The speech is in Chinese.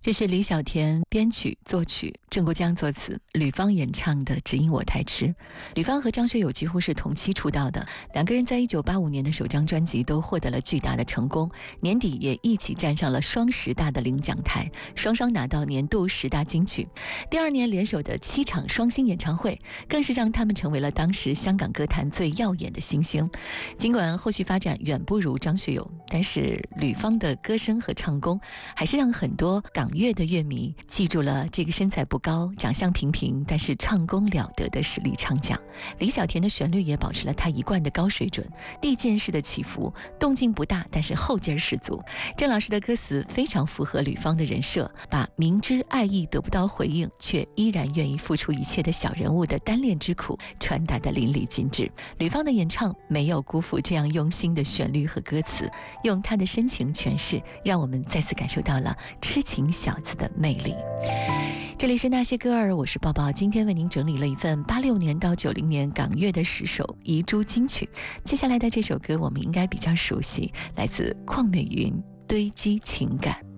这是李小田编曲作曲，郑国江作词，吕方演唱的《只因我太痴》。吕方和张学友几乎是同期出道的，两个人在1985年的首张专辑都获得了巨大的成功，年底也一起站上了双十大的领奖台，双双拿到年度10大金曲。第二年联手的7场双星演唱会，更是让他们成为了当时香港歌坛最耀眼的新星。尽管后续发展远不如张学友，但是吕方的歌声和唱功还是让很多港乐的乐迷记住了这个身材不高、长相平平但是唱功了得的实力唱将。李小田的旋律也保持了他一贯的高水准，递进式的起伏，动静不大，但是后劲儿十足。郑老师的歌词非常符合吕方的人设，把明知爱意得不到回应却依然愿意付出一切的小人物的单恋之苦传达得淋漓尽致。吕方的演唱没有辜负这样用心的旋律和歌词，用他的深情诠释，让我们再次感受到了痴情小子的魅力。这里是那些歌儿，我是抱抱，今天为您整理了一份86年到90年港乐的10首遗珠金曲。接下来的这首歌我们应该比较熟悉，来自邝美云《堆积情感》。